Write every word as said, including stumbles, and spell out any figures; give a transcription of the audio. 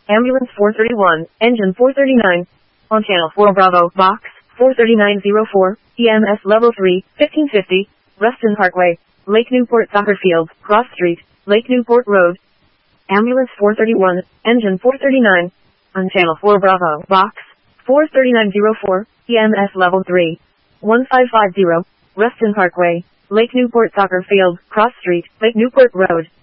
Ambulance four thirty-one, engine four thirty-nine. On channel four Bravo, box four thirty-nine oh four, E M S level three, fifteen fifty, Ruston Parkway, Lake Newport Soccer Field, Cross Street, Lake Newport Road. Ambulance four thirty-one, engine four thirty-nine. On channel four Bravo, box four thirty-nine oh four, E M S level three, one five five zero, Ruston Parkway, Lake Newport Soccer Field, Cross Street, Lake Newport Road.